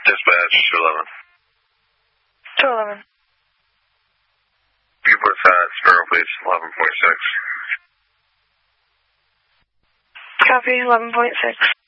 Dispatch 211. 211. Buford Fat, Sparrow, please, 11.6. Copy, 11.6.